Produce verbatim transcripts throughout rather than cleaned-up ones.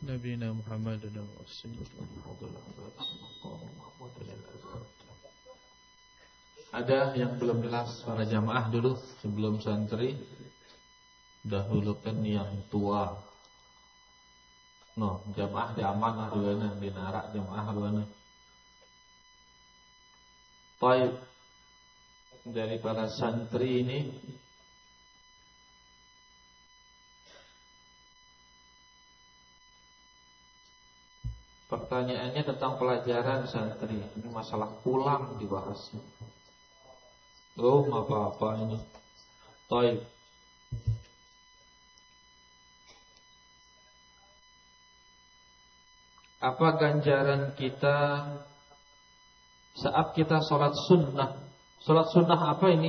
نبينا محمد Ada yang belum jelas para jamaah dulu sebelum santri. Dahulukan yang tua. No, jamaah di aman haruana di narak jamaah haruana. Baik. Dari para santri ini pertanyaannya tentang pelajaran santri. Ini masalah pulang dibahasnya. Oh, apa-apa ini. Baik. Apa ganjaran kita saat kita sholat sunnah? Sholat sunnah apa ini?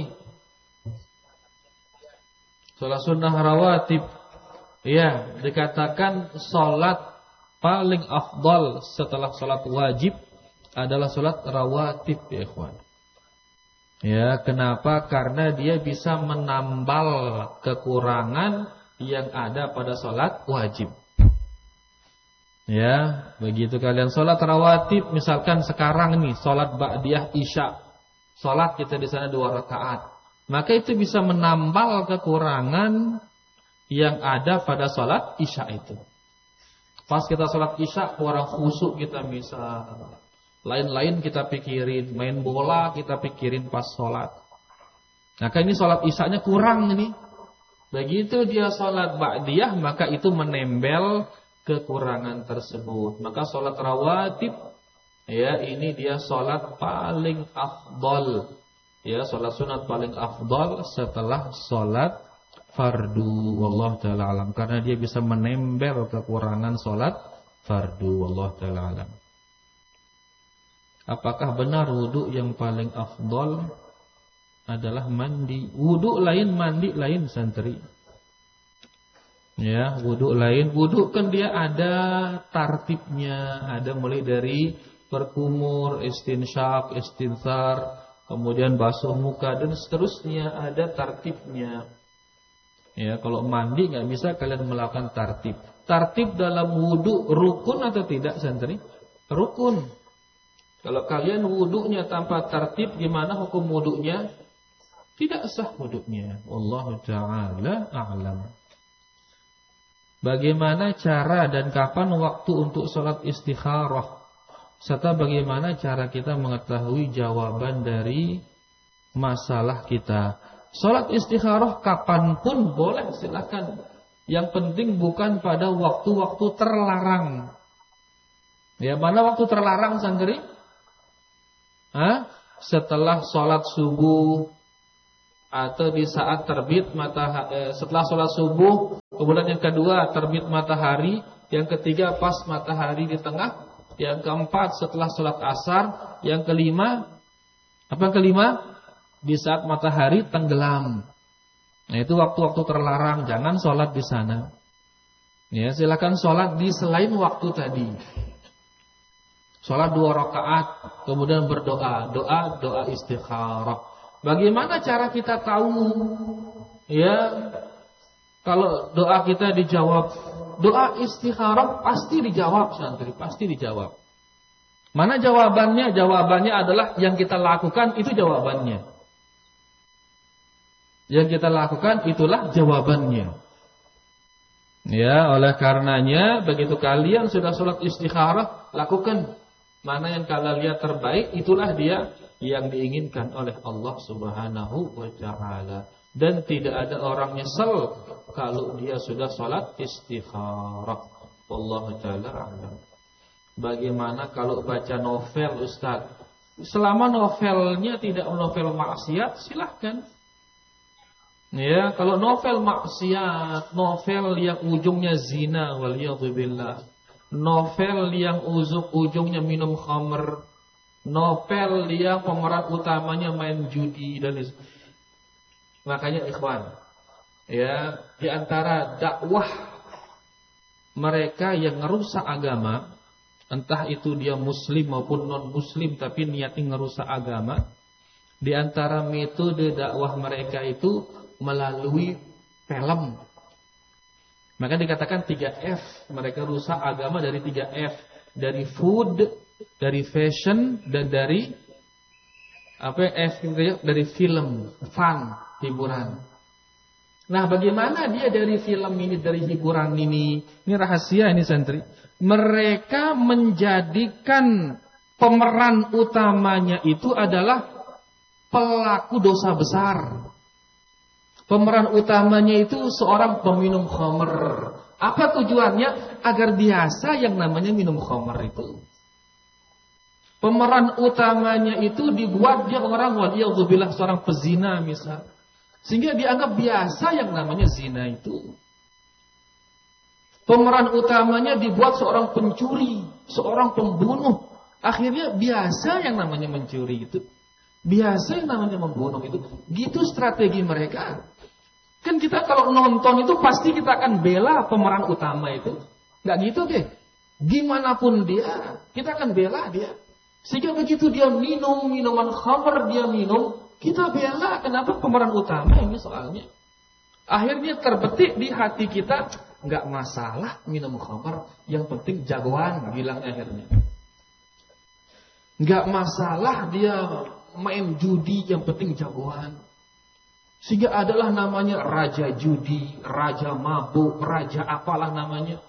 Sholat sunnah rawatib. Ya, dikatakan sholat paling afdal setelah sholat wajib adalah sholat rawatib, ya ikhwan. Ya, kenapa? Karena dia bisa menambal kekurangan yang ada pada sholat wajib. Ya, begitu kalian sholat rawatib, misalkan sekarang nih sholat ba'diyah isya, sholat kita di sana dua rakaat, maka itu bisa menambal kekurangan yang ada pada sholat isya itu. Pas kita sholat isya kurang khusyuk kita bisa, lain-lain kita pikirin, main bola kita pikirin pas sholat. Maka ini sholat isyanya kurang ini. Begitu dia sholat ba'diyah, maka itu menembel kekurangan tersebut. Maka sholat rawatib, ya ini dia sholat paling afdal. Ya, sholat sunat paling afdal setelah sholat fardu. Wallahu ta'ala alam. Karena dia bisa menembel kekurangan sholat fardu. Wallahu ta'ala alam. Apakah benar wudu yang paling afdal adalah mandi? Wudu lain, mandi lain santri. Ya, wudu lain. Wudu kan dia ada tartibnya, ada mulai dari berkumur, istinsyak, istinthar, kemudian basuh muka dan seterusnya, ada tartibnya. Ya, kalau mandi nggak bisa kalian melakukan tartib. Tartib dalam wudu rukun atau tidak santri? Rukun. Kalau kalian wudunya tanpa tartib, gimana hukum wudunya? Tidak sah wudunya. Wallahu ta'ala a'lam. Bagaimana cara dan kapan waktu untuk sholat istikharah? Serta bagaimana cara kita mengetahui jawaban dari masalah kita? Sholat istikharah kapanpun boleh, silakan. Yang penting bukan pada waktu-waktu terlarang. Ya, mana waktu terlarang santri? Hah? Setelah sholat subuh, atau di saat terbit matahari, setelah sholat subuh, kemudian yang kedua terbit matahari, yang ketiga pas matahari di tengah, yang keempat setelah sholat asar, yang kelima, apa yang kelima? Di saat matahari tenggelam. Nah, itu waktu-waktu terlarang, jangan sholat di sana. Ya, silakan sholat di selain waktu tadi. Sholat dua rakaat, kemudian berdoa, doa, doa istikharah. Bagaimana cara kita tahu ya kalau doa kita dijawab? Doa istikharah pasti dijawab santri, pasti dijawab. Mana jawabannya? Jawabannya adalah yang kita lakukan itu jawabannya. Yang kita lakukan itulah jawabannya. Ya, oleh karenanya begitu kalian sudah sholat istikharah, lakukan. Mana yang kalian lihat terbaik, itulah dia yang diinginkan oleh Allah Subhanahu wa ta'ala. Dan tidak ada orang nyesel kalau dia sudah sholat istikharah. Wallahu ta'ala a'lam. Bagaimana kalau baca novel Ustaz? Selama novelnya tidak novel maksiat, silahkan. Ya, kalau novel maksiat, novel yang ujungnya zina, waliyadzubillah, novel yang ujung ujungnya minum khamr, novel yang pemeran utamanya main judi dan lain. Makanya ikhwan, ya, di antara dakwah mereka yang ngerusak agama, entah itu dia muslim maupun non muslim tapi niatnya ngerusak agama, di antara metode dakwah mereka itu melalui film. Maka dikatakan tiga F. Mereka rusak agama dari tiga F. Dari food, dari fashion, dan dari apa F itu ya? Dari film, fun, hiburan. Nah, bagaimana dia dari film ini, dari hiburan ini? Ini rahasia ini santri. Mereka menjadikan pemeran utamanya itu adalah pelaku dosa besar. Pemeran utamanya itu seorang peminum khamr. Apa tujuannya? Agar biasa yang namanya minum khamr itu. Pemeran utamanya itu dibuat dia orang waliyadzubillah seorang pezina misal. Sehingga dianggap biasa yang namanya zina itu. Pemeran utamanya dibuat seorang pencuri, seorang pembunuh. Akhirnya biasa yang namanya mencuri itu. Biasa yang namanya membunuh itu. Gitu strategi mereka. Kan kita kalau nonton itu pasti kita akan bela pemeran utama itu. Nggak gitu deh. Gimana pun dia, kita akan bela dia. Sehingga begitu dia minum minuman khamr, dia minum, kita bela. Kenapa pemeran utama ini soalnya? Akhirnya terbetik di hati kita, nggak masalah minum khamr, yang penting jagoan, bilang akhirnya. Nggak masalah dia main judi, yang penting jagoan. Sehingga adalah namanya raja judi, raja mabuk, raja apalah namanya.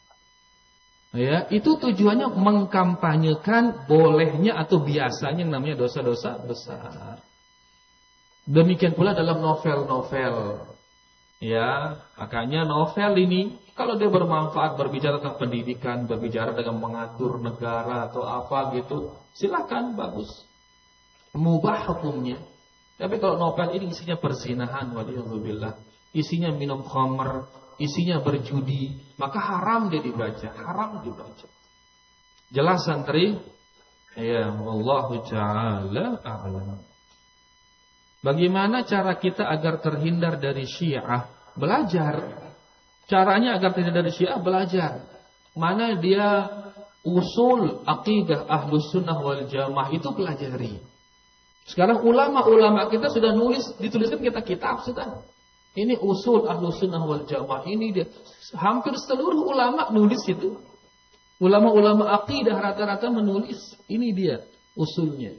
Ya, itu tujuannya mengkampanyekan bolehnya atau biasanya yang namanya dosa-dosa besar. Demikian pula dalam novel-novel. Ya, makanya novel ini kalau dia bermanfaat berbicara tentang pendidikan, berbicara dengan mengatur negara atau apa gitu, silakan, bagus. Mubah hukumnya. Tapi kalau novel ini isinya perzinahan, waliyadzubillah, isinya minum khamr, isinya berjudi, maka haram dia dibaca, haram dibaca. Jelas santri? Ya, wallahu ta'ala a'lam. Bagaimana cara kita agar terhindar dari Syiah? Belajar. Caranya agar terhindar dari Syiah, belajar. Mana dia usul aqidah Ahlus Sunnah wal Jamaah itu pelajari. Sekarang ulama-ulama kita sudah nulis, dituliskan kita kitab sudah. Ini usul Ahlus Sunnah wal Jamaah, ini dia. Hampir seluruh ulama nulis itu. Ulama-ulama aqidah rata-rata menulis, ini dia usulnya.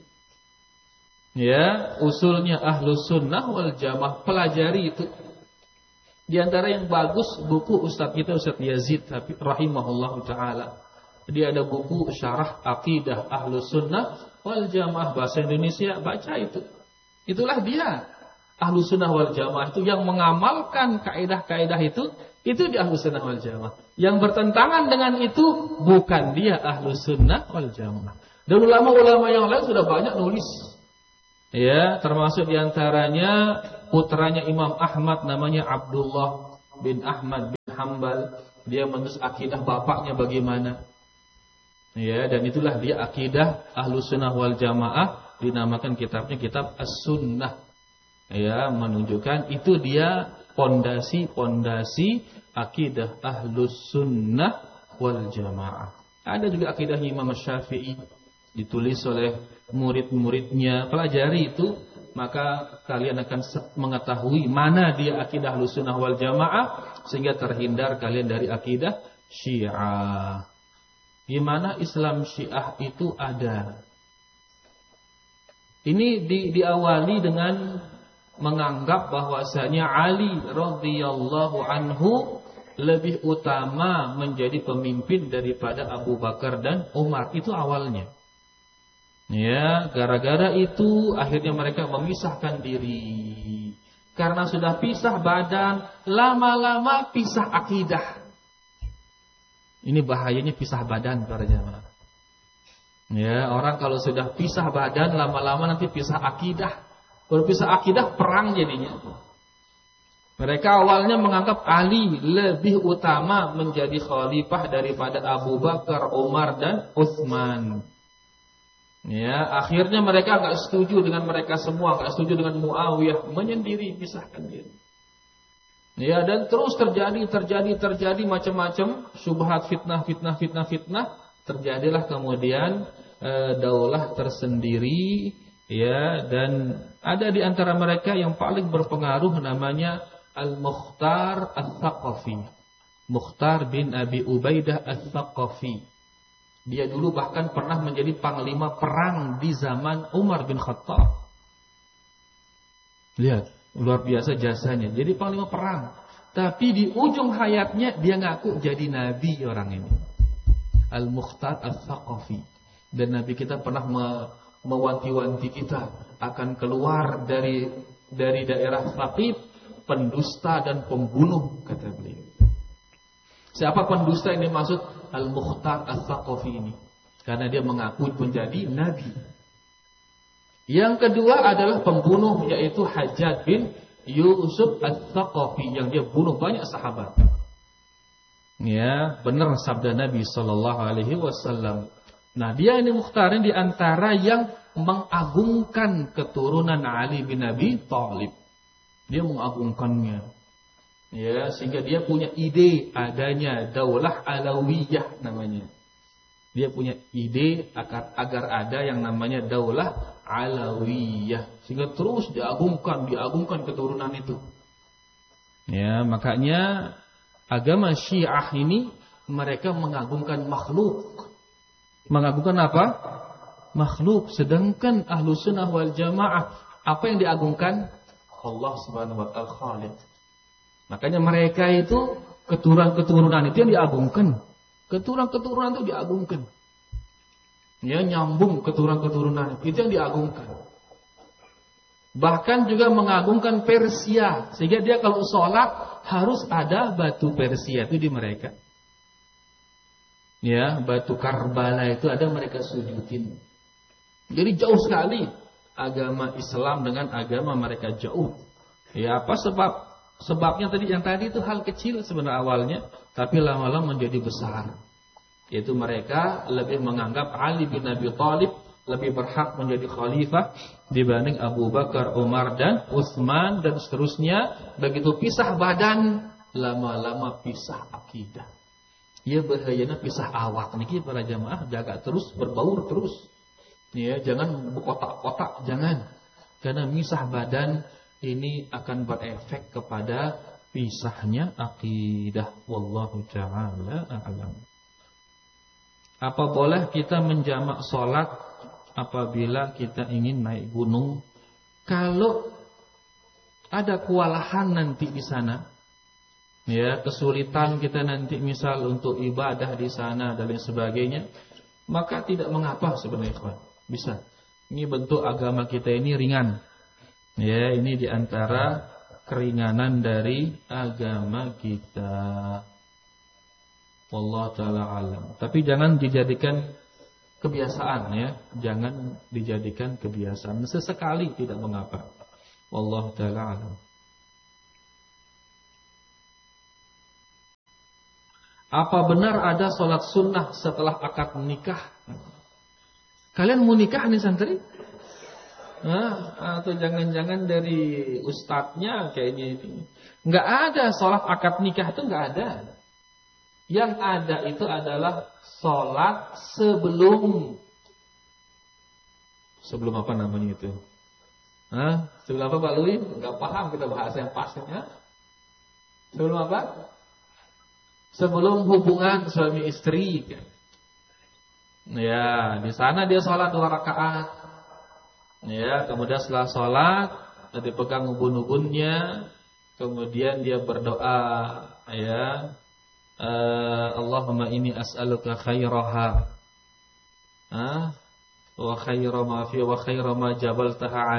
Ya, usulnya Ahlus Sunnah wal Jamaah, pelajari itu. Di antara yang bagus buku Ustaz kita Ustaz Yazid rahimahullahu taala. Dia ada buku Syarah Aqidah Ahlus Sunnah wal Jamaah bahasa Indonesia, baca itu. Itulah dia. Ahlus Sunnah wal Jamaah itu yang mengamalkan kaidah-kaidah itu, itu di Ahlus Sunnah wal Jamaah. Yang bertentangan dengan itu bukan dia Ahlus Sunnah wal Jamaah. Dan ulama-ulama yang lain sudah banyak nulis. Ya, termasuk di antaranya putranya Imam Ahmad namanya Abdullah bin Ahmad bin Hambal. Dia menulis akidah bapaknya bagaimana. Ya, dan itulah dia akidah Ahlus Sunnah wal Jamaah, dinamakan kitabnya kitab As-Sunnah. Ya, menunjukkan itu dia pondasi-pondasi akidah Ahlus Sunnah wal Jamaah. Ada juga akidah Imam Syafi'i, ditulis oleh murid-muridnya. Pelajari itu, maka kalian akan mengetahui mana dia akidah Ahlus Sunnah wal Jamaah, sehingga terhindar kalian dari akidah Syiah. Gimana Islam Syiah itu ada? Ini di, diawali dengan menganggap bahwasanya Ali radhiyallahu anhu lebih utama menjadi pemimpin daripada Abu Bakar dan Umar. Itu awalnya. Ya, gara-gara itu akhirnya mereka memisahkan diri. Karena sudah pisah badan, lama-lama pisah akidah. Ini bahayanya pisah badan para jamaah. Ya, orang kalau sudah pisah badan lama-lama nanti pisah akidah. Kalau pisah akidah perang jadinya. Mereka awalnya menganggap Ali lebih utama menjadi khalifah daripada Abu Bakar, Umar dan Utsman. Ya, akhirnya mereka enggak setuju dengan mereka semua, enggak setuju dengan Muawiyah, menyendiri, pisahkan diri. Ya, dan terus terjadi, terjadi, terjadi macam-macam syubhat, fitnah, fitnah, fitnah, fitnah. Terjadilah kemudian e, daulah tersendiri, ya, dan ada di antara mereka yang paling berpengaruh namanya Al-Mukhtar Al-Thaqafi. Mukhtar bin Abi Ubaidah Ats-Tsaqafi. Dia dulu bahkan pernah menjadi panglima perang di zaman Umar bin Khattab. Lihat, luar biasa jasanya. Jadi panglima perang. Tapi di ujung hayatnya dia ngaku jadi nabi orang ini. Al-Mukhtar Ats-Tsaqafi. Dan Nabi kita pernah me- mewanti-wanti kita akan keluar dari dari daerah Thaqif, pendusta dan pembunuh, kata beliau. Siapa pendusta yang dimaksud? Al-Mukhtar Ats-Tsaqafi ini. Karena dia mengaku menjadi nabi. Yang kedua adalah pembunuh, yaitu Hajjaj bin Yusuf Ats-Tsaqafi, yang dia bunuh banyak sahabat. Ya, benar sabda Nabi sallallahu alaihi wasallam. Nah, dia ini Mukhtar ini di antara yang mengagungkan keturunan Ali bin Abi Thalib. Dia mengagungkannya. Ya, sehingga dia punya ide adanya Daulah Alawiyah namanya. Dia punya ide agar, agar ada yang namanya Daulah Alawiyah, sehingga terus diagungkan, diagungkan keturunan itu. Ya, makanya agama Syiah ini mereka mengagungkan makhluk. Mengagungkan apa? Makhluk. Sedangkan Ahlus Sunnah wal Jamaah apa yang diagungkan? Allah Subhanahu wa taala Khaliq. Makanya mereka itu keturunan-keturunan itu yang diagungkan. Keturunan-keturunan itu diagungkan. Ya, nyambung keturunan-keturunan itu yang diagungkan. Bahkan juga mengagungkan Persia, sehingga dia kalau sholat harus ada batu Persia itu di mereka. Ya, batu Karbala itu ada mereka sujudin. Jadi jauh sekali agama Islam dengan agama mereka, jauh. Ya, apa sebab? Sebabnya tadi yang tadi itu hal kecil sebenarnya awalnya, tapi lama-lama menjadi besar. Yaitu mereka lebih menganggap Ali bin Abi Thalib lebih berhak menjadi khalifah dibanding Abu Bakar, Umar dan Utsman dan seterusnya. Begitu pisah badan, lama-lama pisah akidah. Ya, bahayanya pisah awak niki para jamaah, jaga terus, berbaur terus. Ya, jangan berkotak-kotak, jangan. Karena misah badan ini akan berefek kepada pisahnya akidah. Wallahu ta'ala a'lam. Apa boleh kita menjamak sholat apabila kita ingin naik gunung? Kalau ada kewalahan nanti di sana, ya, kesulitan kita nanti misal untuk ibadah di sana dan lain sebagainya, maka tidak mengapa sebenarnya, ikhwan. Bisa. Ini bentuk agama kita ini ringan. Ya, ini diantara keringanan dari agama kita. Wallahu ta'ala alam. Tapi jangan dijadikan kebiasaan, ya. Jangan dijadikan kebiasaan. Sesekali tidak mengapa. Wallahu ta'ala alam. Apa benar ada sholat sunnah setelah akad nikah? Kalian mau nikah nih santri? Nah, atau jangan-jangan dari ustadznya kayaknya ini. Enggak ada sholat akad nikah, itu enggak ada. Yang ada itu adalah sholat sebelum sebelum apa namanya itu? Hah? Sebelum apa Pak Lui? Enggak paham kita bahasa yang pasnya. Sebelum apa? Sebelum hubungan suami istri. Ya, di sana dia sholat dua rakaat. Ya, kemudian setelah sholat dipegang ubun-ubunnya, kemudian dia berdoa, ya, uh, Allahumma inni as'aluka khairaha, ah, wa khaira ma fi wa khaira ma jabaltaha